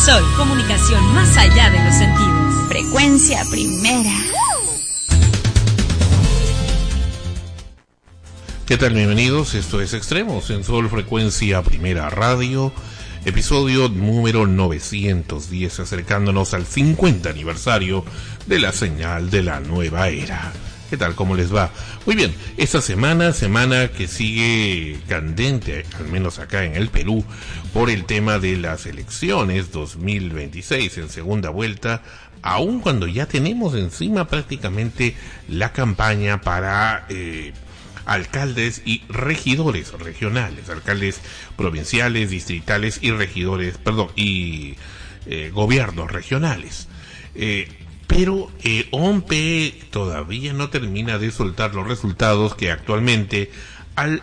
Sol, comunicación más allá de los sentidos. Frecuencia primera. ¿Qué tal? Bienvenidos, esto es Extremos en Sol Frecuencia Primera Radio, episodio número 910, acercándonos al 50 aniversario de la señal de la nueva era. ¿Qué tal? ¿Cómo les va? Muy bien, esta semana que sigue candente, al menos acá en el Perú, por el tema de las elecciones 2026 en segunda vuelta, aun cuando ya tenemos encima prácticamente la campaña para alcaldes y regidores regionales, alcaldes provinciales, distritales y regidores, gobiernos regionales. Pero OMP todavía no termina de soltar los resultados que actualmente al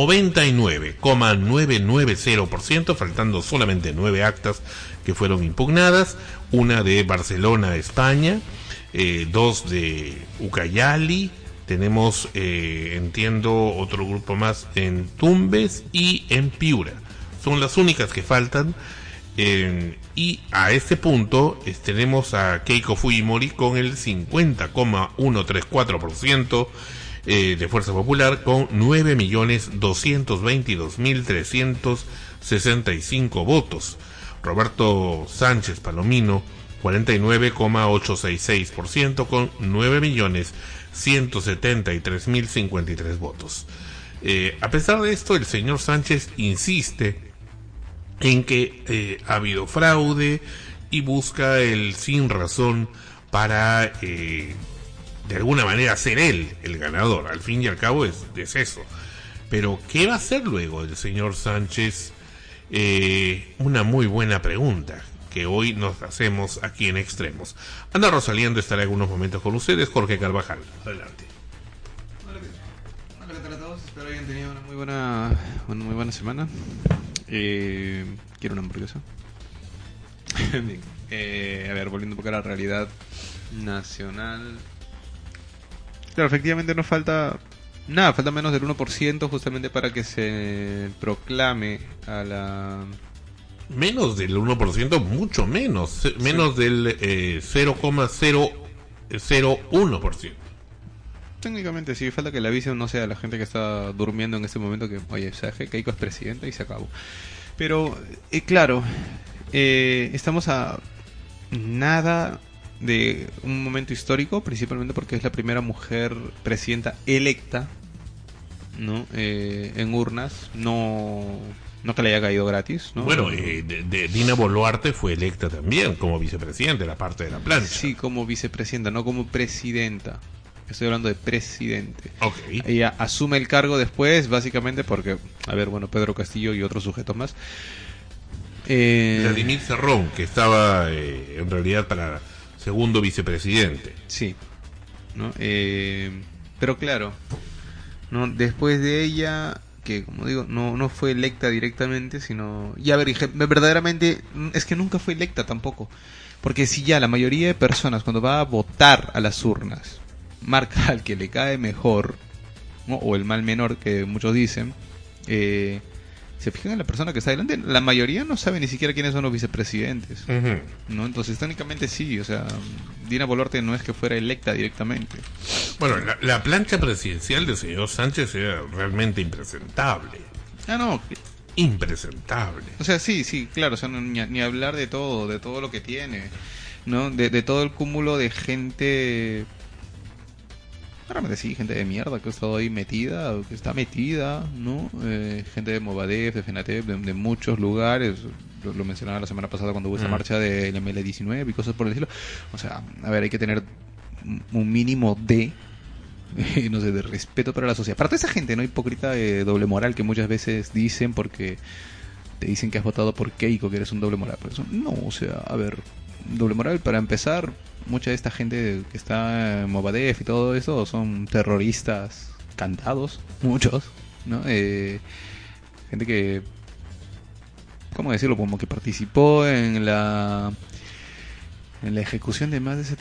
99,990%, faltando solamente 9 actas que fueron impugnadas, una de Barcelona, España, 2 de Ucayali, tenemos, entiendo, otro grupo más en Tumbes y en Piura. Son las únicas que faltan. Y a este punto tenemos a Keiko Fujimori con el 50,134% de Fuerza Popular, con 9.222.365 votos. Roberto Sánchez Palomino, 49,866%, con 9.173.053 votos. A pesar de esto, el señor Sánchez insiste en que ha habido fraude y busca el sin razón para de alguna manera ser él el ganador. Al fin y al cabo es eso. Pero ¿qué va a hacer luego el señor Sánchez? Una muy buena pregunta que hoy nos hacemos aquí en Extremos. Ana Rosaliendo estará en algunos momentos con ustedes. Jorge Carvajal, adelante. Hola, ¿qué tal a todos? Espero hayan tenido una muy buena semana. Quiero una hamburguesa. Bien. A ver, volviendo un poco a la realidad nacional. Claro, efectivamente no falta nada, falta menos del 1% justamente para que se proclame a la... Menos del 1%, mucho menos, menos del 0,001%. Técnicamente sí, falta que le avisen, no sé, a la gente que está durmiendo en este momento que, oye, ¿sabes qué? Keiko es presidenta y se acabó. Pero, claro, estamos a nada de un momento histórico, principalmente porque es la primera mujer presidenta electa, ¿no? En urnas, no que le haya caído gratis, ¿no? Bueno, Dina Boluarte fue electa también como vicepresidenta, la parte de la plancha. Sí, como vicepresidenta, no como presidenta. Estoy hablando de presidente. Okay. Ella asume el cargo después, básicamente porque, a ver, bueno, Pedro Castillo y otros sujetos más. Vladimir Cerrón, que estaba en realidad para segundo vicepresidente. Sí, ¿no? Pero claro, ¿no? Después de ella, que como digo, no fue electa directamente, sino... Y a ver, verdaderamente, es que nunca fue electa tampoco. Porque si ya la mayoría de personas cuando va a votar a las urnas marca al que le cae mejor, ¿no? O el mal menor que muchos dicen, se fijan en la persona que está adelante. La mayoría no sabe ni siquiera quiénes son los vicepresidentes, ¿no? Entonces técnicamente sí, o sea, Dina Boluarte no es que fuera electa directamente. Bueno, la plancha presidencial del señor Sánchez era realmente impresentable. No, impresentable. O sea, sí, claro, o sea, ni hablar de todo lo que tiene, ¿no? De todo el cúmulo de gente... Realmente sí, gente de mierda que ha estado ahí metida, o que está metida, ¿no? Gente de Movadef, de FENATEP, de muchos lugares. Lo mencionaba la semana pasada cuando hubo esa marcha del ML19 y cosas por el estilo. O sea, a ver, hay que tener un mínimo de, no sé, de respeto para la sociedad. Para toda esa gente, ¿no? Hipócrita, doble moral que muchas veces dicen porque te dicen que has votado por Keiko, que eres un doble moral. Por eso, no, o sea, a ver, doble moral, para empezar... Mucha de esta gente que está en Movadef y todo eso son terroristas cantados, muchos, ¿no? Gente que, ¿cómo decirlo? Como que participó en la ejecución de más de